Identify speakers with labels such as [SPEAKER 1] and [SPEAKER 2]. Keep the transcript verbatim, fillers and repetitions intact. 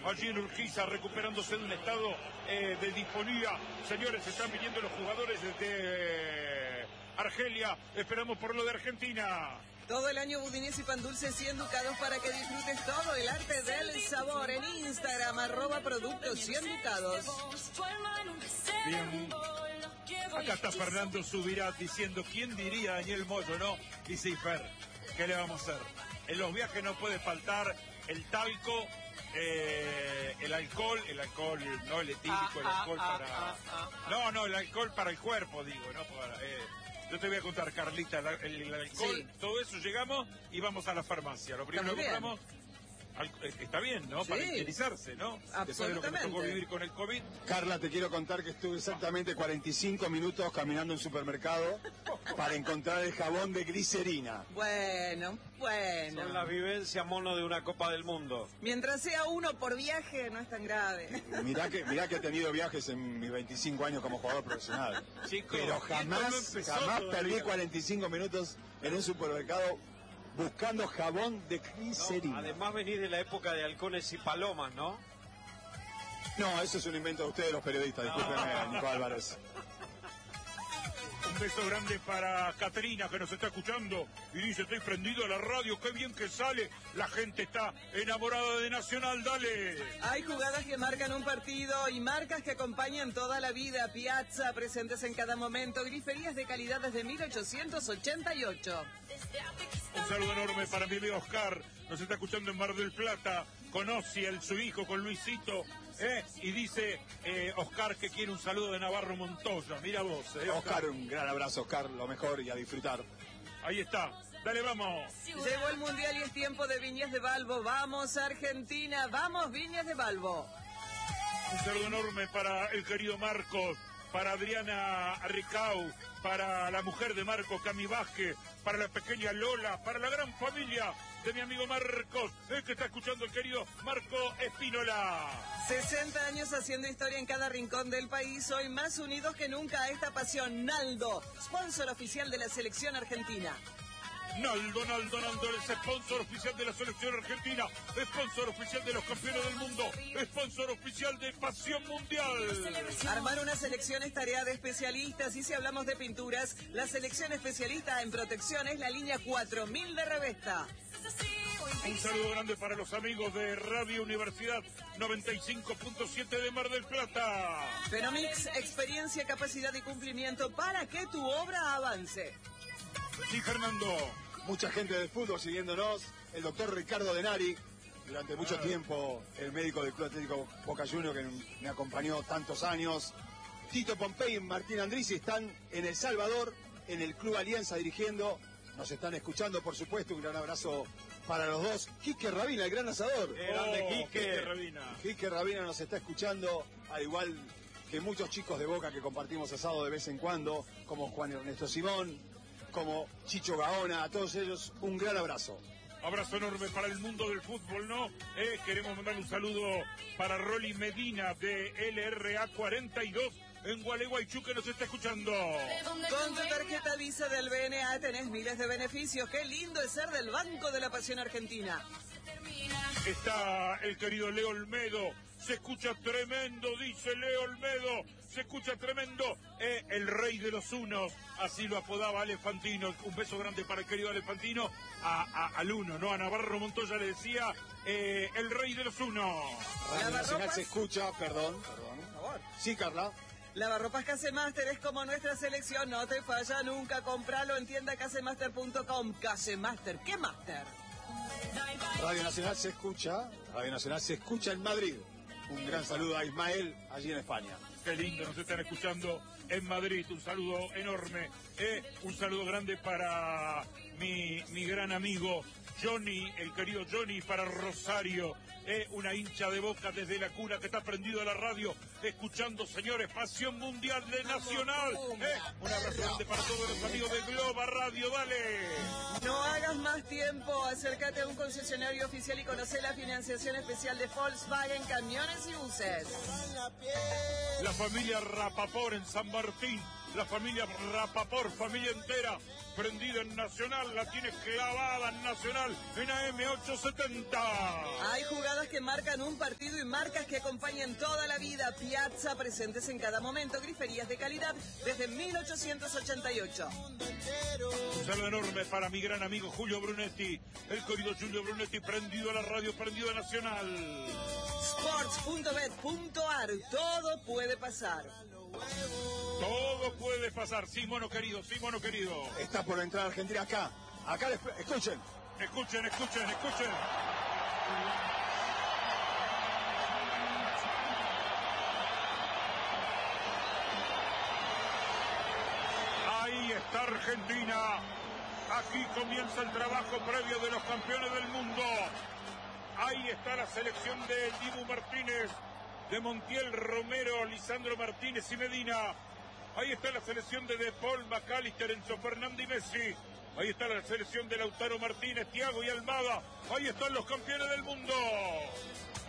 [SPEAKER 1] allí en Urquiza, recuperándose de un estado eh, de disfonía. Señores, están viniendo los jugadores de Argelia. Esperamos por lo de Argentina.
[SPEAKER 2] Todo el año budines y pan dulces y enducados para que disfrutes todo el arte del sabor. En Instagram, arroba productos y enducados.
[SPEAKER 1] Bien. Acá está Fernando Subirá diciendo, ¿quién diría Daniel Moyo, no? Dice Ifer, ¿qué le vamos a hacer? En los viajes no puede faltar el talco, eh, el alcohol, el alcohol, no el etílico, el alcohol para... No, no, el alcohol para el cuerpo, digo, no para... Eh. Yo te voy a contar, Carlita, el, el alcohol, sí. Todo eso, llegamos y vamos a la farmacia. Lo primero que compramos, está bien, ¿no? Sí. Para higienizarse, ¿no? Después de lo que me tocó vivir con el COVID.
[SPEAKER 3] Carla, te quiero contar que estuve exactamente cuarenta y cinco minutos caminando en un supermercado para encontrar el jabón de glicerina.
[SPEAKER 2] Bueno, bueno.
[SPEAKER 4] Son la vivencia mono de una Copa del Mundo.
[SPEAKER 2] Mientras sea uno por viaje, no es tan grave.
[SPEAKER 3] Mirá que, mirá que he tenido viajes en mis veinticinco años como jugador profesional.
[SPEAKER 1] Chico,
[SPEAKER 3] pero jamás, jamás perdí cuarenta y cinco minutos en un supermercado buscando jabón de glicerina.
[SPEAKER 4] No, además venís de la época de halcones y palomas, ¿no?
[SPEAKER 3] No, eso es un invento de ustedes los periodistas, no. Discúlpeme, Nico Álvarez.
[SPEAKER 1] Un beso grande para Caterina, que nos está escuchando y dice, estoy prendido a la radio, qué bien que sale, la gente está enamorada de Nacional, dale.
[SPEAKER 2] Hay jugadas que marcan un partido y marcas que acompañan toda la vida. Piazza, presentes en cada momento, griferías de calidad desde mil ochocientos ochenta y ocho.
[SPEAKER 1] Un saludo enorme para mi amigo Oscar, nos está escuchando en Mar del Plata, con Ossi, el, su hijo, con Luisito, ¿eh? Y dice eh, Oscar que quiere un saludo de Navarro Montoya, mira vos. ¿eh?
[SPEAKER 3] Oscar, un gran abrazo, Oscar, lo mejor y a disfrutar.
[SPEAKER 1] Ahí está, dale, vamos.
[SPEAKER 2] Llegó el Mundial y es tiempo de Viñas de Balbo, vamos Argentina, vamos Viñas de Balbo.
[SPEAKER 1] Un saludo enorme para el querido Marcos, para Adriana Ricau, para la mujer de Marcos, Cami Vázquez, para la pequeña Lola, para la gran familia de mi amigo Marcos, el que está escuchando el querido Marco Espínola.
[SPEAKER 2] sesenta años haciendo historia en cada rincón del país, hoy más unidos que nunca a esta pasión. Naldo, sponsor oficial de la selección argentina.
[SPEAKER 1] Naldo, Naldo, Naldo, es sponsor oficial de la selección argentina, sponsor oficial de los campeones del mundo, sponsor oficial de Pasión Mundial.
[SPEAKER 2] Armar una selección es tarea de especialistas y si hablamos de pinturas, la selección especialista en protección es la línea cuatro mil de Revesta.
[SPEAKER 1] Un saludo grande para los amigos de Radio Universidad noventa y cinco punto siete de Mar del Plata.
[SPEAKER 2] Fenomix, experiencia, capacidad y cumplimiento para que tu obra avance.
[SPEAKER 1] Sí, Fernando.
[SPEAKER 3] Mucha gente del fútbol siguiéndonos. El doctor Ricardo Denari, durante mucho ah. tiempo el médico del Club Atlético Boca Juniors, que me acompañó tantos años. Tito Pompey y Martín Andrisi están en El Salvador, en el Club Alianza dirigiendo. Nos están escuchando, por supuesto. Un gran abrazo para los dos. Quique Rabina, el gran asador.
[SPEAKER 1] Grande, oh, Quique. Quique Rabina.
[SPEAKER 3] Quique Rabina nos está escuchando, al igual que muchos chicos de Boca que compartimos asado de vez en cuando, como Juan Ernesto Simón, como Chicho Gaona, a todos ellos un gran abrazo.
[SPEAKER 1] Abrazo enorme para el mundo del fútbol, ¿no? Eh, queremos mandar un saludo para Rolly Medina de L R A cuarenta y dos en Gualeguaychú, que nos está escuchando.
[SPEAKER 2] Con tu tarjeta Visa del B N A tenés miles de beneficios. Qué lindo es ser del Banco de la Pasión Argentina.
[SPEAKER 1] Está el querido Leo Olmedo. Se escucha tremendo, dice Leo Olmedo. Se escucha tremendo. Eh, el rey de los unos. Así lo apodaba Alefantino. Un beso grande para el querido Alefantino. A, a, al uno, ¿no? A Navarro Montoya le decía eh, el rey de los unos.
[SPEAKER 3] Radio Nacional se escucha, perdón, perdón. Por favor. Sí, Carla.
[SPEAKER 2] Lavarropas Casemaster es como nuestra selección, no te falla nunca. Compralo en tienda casemaster punto com. Casemaster, ¿qué master?
[SPEAKER 3] Radio Nacional se escucha, Radio Nacional se escucha en Madrid. Un gran saludo a Ismael, allí en España.
[SPEAKER 1] Qué lindo, nos están escuchando en Madrid. Un saludo enorme. Eh, un saludo grande para mi, mi gran amigo Johnny, el querido Johnny, para Rosario. Eh, una hincha de Boca desde la cuna que está prendido a la radio, escuchando, señores, Pasión Mundial de Nacional. Eh, un abrazo grande para todos los amigos de Globa Radio, dale.
[SPEAKER 2] No hagas más tiempo, acércate a un concesionario oficial y conoce la financiación especial de Volkswagen Camiones y Buses.
[SPEAKER 1] La familia Rapaport en San Bartolomé Martín, la familia Rapaport, familia entera, prendida en Nacional, la tiene clavada en Nacional, en A M ochocientos setenta.
[SPEAKER 2] Hay jugadas que marcan un partido y marcas que acompañan toda la vida. Piazza, presentes en cada momento, griferías de calidad desde mil ochocientos ochenta y ocho.
[SPEAKER 1] Un saludo enorme para mi gran amigo Julio Brunetti, el querido Julio Brunetti, prendido a la radio, prendido a Nacional.
[SPEAKER 2] Sports punto bet punto ar, todo puede pasar.
[SPEAKER 1] Todo puede pasar, sí, mono querido, sí, mono querido.
[SPEAKER 3] Está por entrar Argentina acá. Acá, les... escuchen.
[SPEAKER 1] Escuchen, escuchen, escuchen. Ahí está Argentina. Aquí comienza el trabajo previo de los campeones del mundo. Ahí está la selección de Dibu Martínez, de Montiel, Romero, Lisandro Martínez y Medina. Ahí está la selección de De Paul, McAllister, Enzo Fernández y Messi. Ahí está la selección de Lautaro Martínez, Thiago y Almada. Ahí están los campeones del mundo.